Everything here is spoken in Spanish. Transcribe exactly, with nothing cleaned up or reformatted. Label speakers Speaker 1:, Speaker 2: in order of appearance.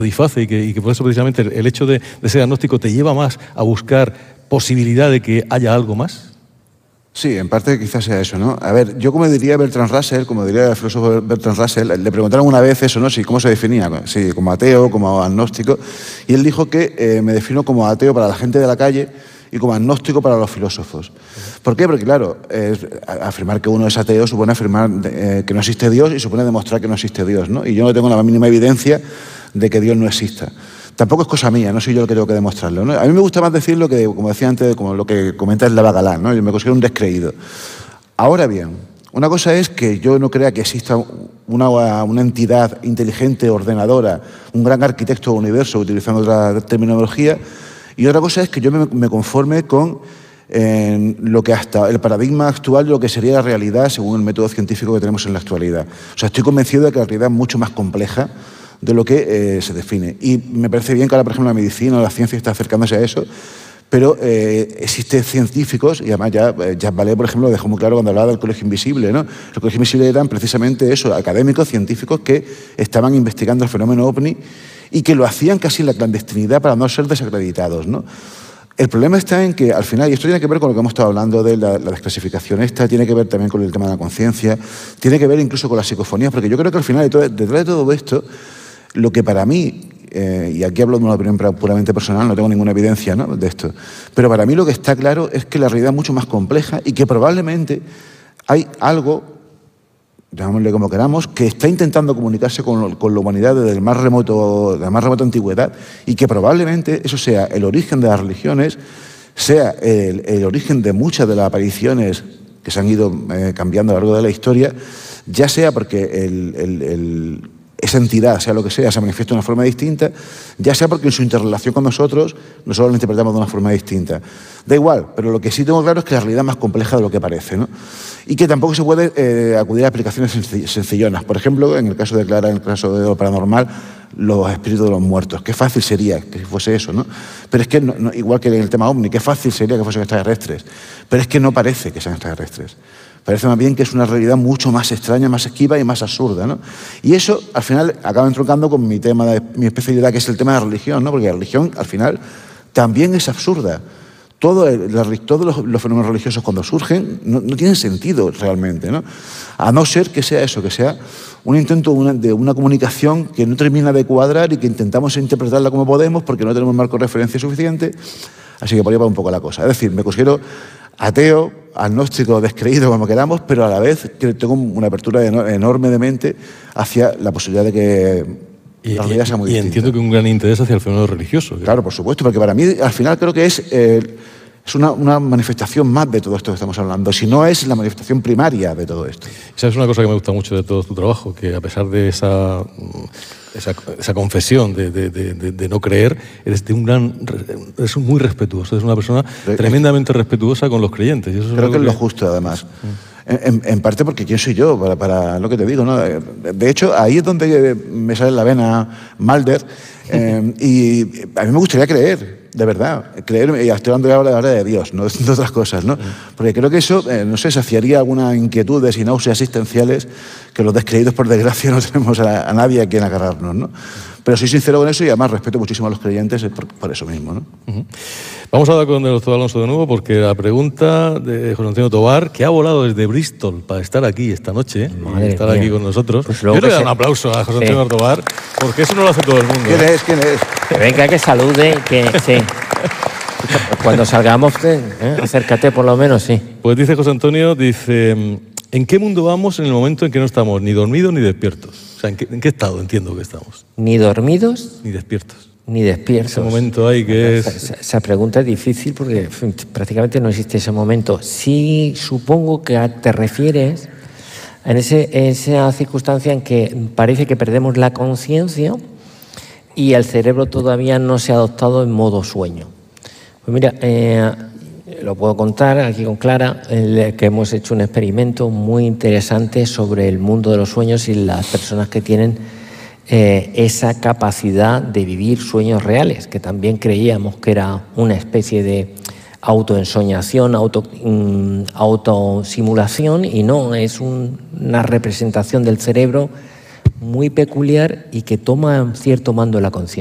Speaker 1: satisface y que, y que por eso precisamente el, el hecho de, de ser agnóstico te lleva más a buscar posibilidad de que haya algo más?
Speaker 2: Sí, en parte quizás sea eso, ¿no? A ver, yo como diría Bertrand Russell, como diría el filósofo Bertrand Russell, le preguntaron una vez eso, ¿no? Si cómo se definía, si como ateo, como agnóstico, y él dijo que eh, me defino como ateo para la gente de la calle y como agnóstico para los filósofos. ¿Por qué? Porque, claro, eh, afirmar que uno es ateo supone afirmar eh, que no existe Dios y supone demostrar que no existe Dios, ¿no? Y yo no tengo la mínima evidencia de que Dios no exista. Tampoco es cosa mía, no soy yo el que tengo que demostrarlo, ¿no? A mí me gusta más decir lo que, como decía antes, como lo que comenta el Lava Galán, ¿no? Yo me considero un descreído. Ahora bien, una cosa es que yo no crea que exista una, una entidad inteligente, ordenadora, un gran arquitecto del universo, utilizando otra terminología, y otra cosa es que yo me, me conforme con eh, lo que hasta el paradigma actual de lo que sería la realidad según el método científico que tenemos en la actualidad. O sea, estoy convencido de que la realidad es mucho más compleja de lo que eh, se define. Y me parece bien que ahora, por ejemplo, la medicina o la ciencia está acercándose a eso, pero eh, existen científicos, y además ya Jacques Vallée, por ejemplo, lo dejó muy claro cuando hablaba del Colegio Invisible, ¿no? El Colegio Invisible eran precisamente eso, académicos, científicos que estaban investigando el fenómeno ovni y que lo hacían casi en la clandestinidad para no ser desacreditados, ¿no? El problema está en que, al final, y esto tiene que ver con lo que hemos estado hablando de la, la desclasificación esta, tiene que ver también con el tema de la conciencia, tiene que ver incluso con las psicofonías, porque yo creo que al final, detrás de todo esto, lo que para mí, eh, y aquí hablo de una opinión puramente personal, no tengo ninguna evidencia, ¿no?, de esto, pero para mí lo que está claro es que la realidad es mucho más compleja y que probablemente hay algo, llamémosle como queramos, que está intentando comunicarse con, con la humanidad desde el más remoto, de la más remota antigüedad, y que probablemente eso sea el origen de las religiones, sea el, el origen de muchas de las apariciones que se han ido eh, cambiando a lo largo de la historia, ya sea porque el... el, el esa entidad, sea lo que sea, se manifiesta de una forma distinta, ya sea porque en su interrelación con nosotros, nosotros lo interpretamos de una forma distinta. Da igual, pero lo que sí tengo claro es que la realidad es más compleja de lo que parece, ¿no? Y que tampoco se puede eh, acudir a aplicaciones sencillonas. Por ejemplo, en el caso de Clara, en el caso de lo paranormal, los espíritus de los muertos. Qué fácil sería que fuese eso, ¿no? Pero es que, no, no, igual que en el tema ovni, qué fácil sería que fuesen extraterrestres. Pero es que no parece que sean extraterrestres. Parece más bien que es una realidad mucho más extraña, más esquiva y más absurda, ¿no? Y eso, al final, acaba entroncando con mi tema, de, mi especialidad, que es el tema de la religión, ¿no? Porque la religión, al final, también es absurda. Todo el, la, todos los, los fenómenos religiosos, cuando surgen, no, no tienen sentido realmente, ¿no? A no ser que sea eso, que sea un intento una, de una comunicación que no termina de cuadrar y que intentamos interpretarla como podemos porque no tenemos marco de referencia suficiente. Así que por ahí va un poco la cosa. Es decir, me considero ateo, agnóstico, descreído, como queramos, pero a la vez que tengo una apertura enorme de mente hacia la posibilidad de que
Speaker 1: y,
Speaker 2: la realidad sea muy
Speaker 1: y
Speaker 2: distinta.
Speaker 1: Entiendo que un gran interés hacia el fenómeno religioso. ¿Qué?
Speaker 2: Claro, por supuesto, porque para mí al final creo que es, eh, es una, una manifestación más de todo esto que estamos hablando, si no es la manifestación primaria de todo esto.
Speaker 1: Esa es una cosa que me gusta mucho de todo tu trabajo, que a pesar de esa... Esa, esa confesión de, de, de, de no creer, eres de un gran, eres muy respetuoso, eres una persona Re tremendamente respetuosa con los creyentes. Y eso
Speaker 2: creo
Speaker 1: es
Speaker 2: que es
Speaker 1: que...
Speaker 2: lo justo, además. Mm. En, en parte porque quién soy yo, para, para lo que te digo, ¿no? De hecho, ahí es donde me sale la vena Mulder, eh, y a mí me gustaría creer, de verdad, creer, y estoy hablando ahora, ahora de Dios, no de otras cosas, ¿no? Porque creo que eso, eh, no sé, saciaría algunas inquietudes y náuseas existenciales que los descreídos, por desgracia, no tenemos a, a nadie a quien agarrarnos, ¿no? Pero soy sincero con eso y además respeto muchísimo a los creyentes por, por eso mismo, ¿no?
Speaker 1: Uh-huh. Vamos a hablar con el doctor Alonso de nuevo, porque la pregunta de José Antonio Tobar, que ha volado desde Bristol para estar aquí esta noche, y estar mía. aquí con nosotros. Pues yo le doy se... un aplauso a José sí. Antonio Tobar, porque eso no lo hace todo el mundo.
Speaker 2: ¿Quién es? ¿Quién es?
Speaker 3: Que venga, que salude, que sí. Cuando salgamos, ¿eh? acércate por lo menos, sí.
Speaker 1: Pues dice José Antonio, dice, ¿en qué mundo vamos en el momento en que no estamos ni dormidos ni despiertos? O sea, ¿en qué, en qué estado entiendo que estamos?
Speaker 3: Ni dormidos.
Speaker 1: Ni despiertos.
Speaker 3: Ni despiertos.
Speaker 1: Ese momento hay que es...
Speaker 3: Esa, esa pregunta es difícil porque prácticamente no existe ese momento. Sí, supongo que te refieres en ese, esa circunstancia en que parece que perdemos la conciencia y el cerebro todavía no se ha adoptado en modo sueño. Pues mira, eh, lo puedo contar aquí con Clara, el, que hemos hecho un experimento muy interesante sobre el mundo de los sueños y las personas que tienen eh, esa capacidad de vivir sueños reales, que también creíamos que era una especie de autoensoñación, auto, um, autosimulación, y no, es un, una representación del cerebro muy peculiar y que toma cierto mando de la conciencia.